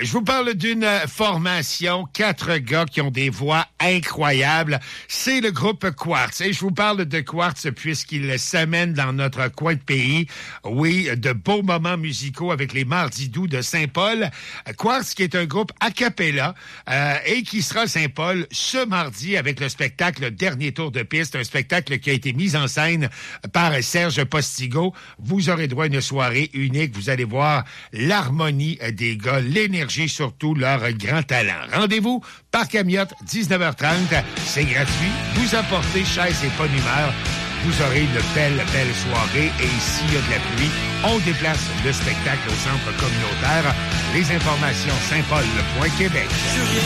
Je vous parle d'une formation, 4 gars qui ont des voix incroyables. C'est le groupe Quartz. Et je vous parle de Quartz puisqu'il s'amène dans notre coin de pays. Oui, de beaux moments musicaux avec les Mardis doux de Saint-Paul. Quartz qui est un groupe a cappella et qui sera à Saint-Paul ce mardi avec le spectacle Dernier tour de piste. Un spectacle qui a été mis en scène par Serge Postigo. Vous aurez droit à une soirée unique. Vous allez voir l'harmonie des gars, l'énergie, surtout leur grand talent. Rendez-vous Parc Amiotte, 19h30. C'est gratuit. Vous apportez chaise et bonne humeur. Vous aurez une belle soirée. Et s'il y a de la pluie, on déplace le spectacle au centre communautaire. Les informations saintpaul.québec.